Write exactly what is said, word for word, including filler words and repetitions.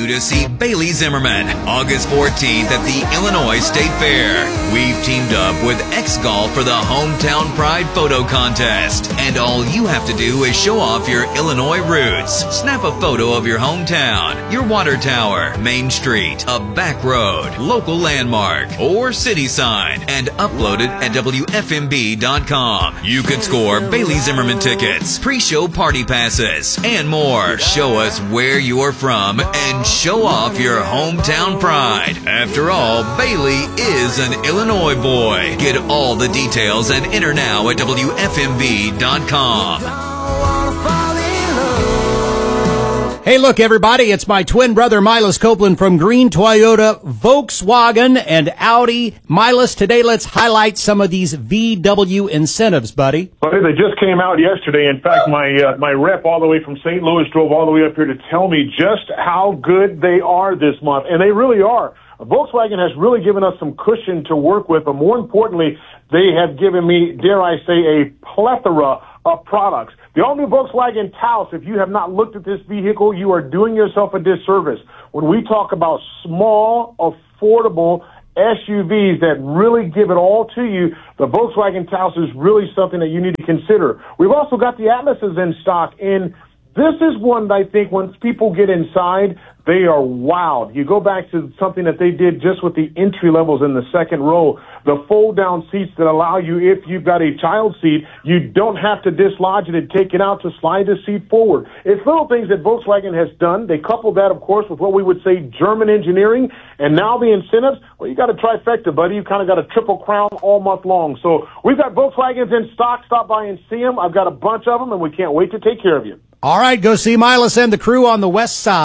to see Bailey Zimmerman August fourteenth at the Illinois State Fair. We've teamed up with X-Golf for the Hometown Pride Photo Contest. And all you have to do is show off your Illinois roots. Snap a photo of your hometown, your water tower, Main Street, a back road, local landmark, or city sign, and upload it at W F M B dot com. You could score Bailey Zimmerman tickets, pre-show party passes, and more. Show us where you're from and show off your hometown pride. After all, Bailey is an Illinois boy. Get all the details and enter now at W F M B dot com. Hey, look, everybody, it's my twin brother, Milas Copeland from Green Toyota, Volkswagen, and Audi. Milas, today let's highlight some of these V W incentives, buddy. Buddy, they just came out yesterday. In fact, my uh, my rep all the way from Saint Louis drove all the way up here to tell me just how good they are this month, and they really are. Volkswagen has really given us some cushion to work with, but more importantly, they have given me, dare I say, a plethora of products. The all-new Volkswagen Taos, if you have not looked at this vehicle, you are doing yourself a disservice. When we talk about small, affordable S U Vs that really give it all to you, the Volkswagen Taos is really something that you need to consider. We've also got the Atlases in stock, and this is one that I think once people get inside, they are wowed. You go back to something that they did just with the entry levels in the second row, the fold-down seats that allow you, if you've got a child seat, you don't have to dislodge it and take it out to slide the seat forward. It's little things that Volkswagen has done. They couple that, of course, with what we would say German engineering, and now the incentives. Well, you got a trifecta, buddy. You kind of got a triple crown all month long. So we've got Volkswagens in stock. Stop by and see them. I've got a bunch of them, and we can't wait to take care of you. All right, go see Milas and the crew on the west side.